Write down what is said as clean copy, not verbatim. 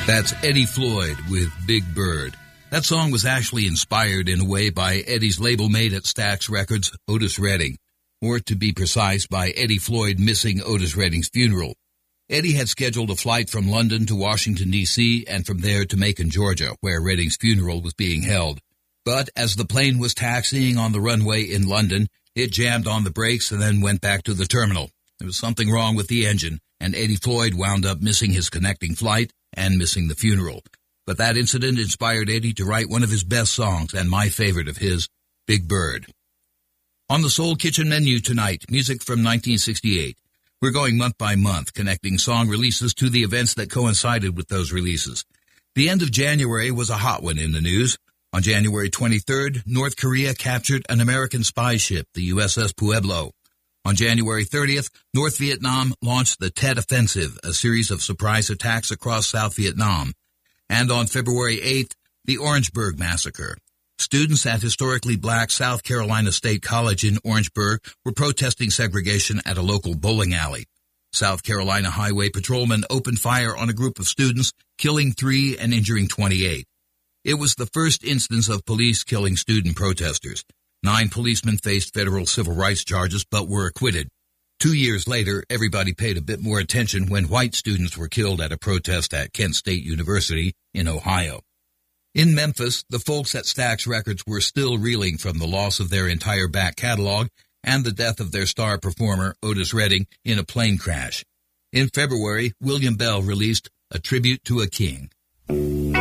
That's Eddie Floyd with Big Bird. That song was actually inspired in a way by Eddie's label mate at Stax Records, Otis Redding, or to be precise, by Eddie Floyd missing Otis Redding's funeral. Eddie had scheduled a flight from London to Washington, D.C., and from there to Macon, Georgia, where Redding's funeral was being held. But as the plane was taxiing on the runway in London, it jammed on the brakes and then went back to the terminal. There was something wrong with the engine, and Eddie Floyd wound up missing his connecting flight and missing the funeral. But that incident inspired Eddie to write one of his best songs, and my favorite of his, Big Bird. On the Soul Kitchen menu tonight, music from 1968. We're going month by month, connecting song releases to the events that coincided with those releases. The end of January was a hot one in the news. On January 23rd, North Korea captured an American spy ship, the USS Pueblo. On January 30th, North Vietnam launched the Tet Offensive, a series of surprise attacks across South Vietnam. And on February 8th, the Orangeburg Massacre. Students at historically black South Carolina State College in Orangeburg were protesting segregation at a local bowling alley. South Carolina Highway Patrolmen opened fire on a group of students, killing 3 and injuring 28. It was the first instance of police killing student protesters. 9 policemen faced federal civil rights charges but were acquitted. 2 years later, everybody paid a bit more attention when white students were killed at a protest at Kent State University in Ohio. In Memphis, the folks at Stax Records were still reeling from the loss of their entire back catalog and the death of their star performer, Otis Redding, in a plane crash. In February, William Bell released A Tribute to a King.